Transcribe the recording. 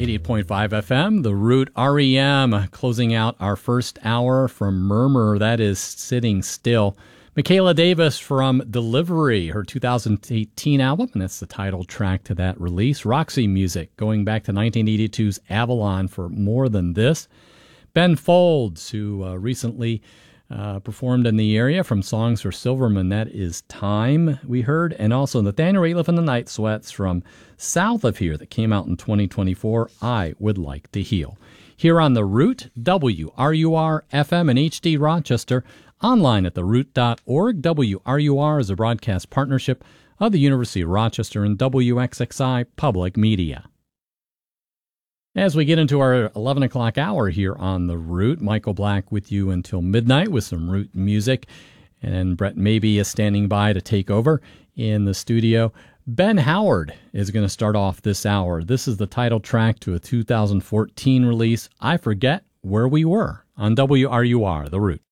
88.5 FM, The Root REM, closing out our first hour from Murmur, that is Sitting Still. Michaela Davis from Delivery, her 2018 album, and that's the title track to that release. Roxy Music, going back to 1982's Avalon for More Than This. Ben Folds, who recently performed in the area from Songs for Silverman, that is Time, we heard. And also Nathaniel Rateliff and the Night Sweats from south of here that came out in 2024, I Would Like to Heal. Here on The Root, WRUR FM and HD Rochester, online at theroot.org. WRUR is a broadcast partnership of the University of Rochester and WXXI Public Media. As we get into our 11 o'clock hour here on The Root, Michael Black with you until midnight with some Root music. And Brett Maybe is standing by to take over in the studio. Ben Howard is going to start off this hour. This is the title track to a 2014 release, I Forget Where We Were, on WRUR, The Root.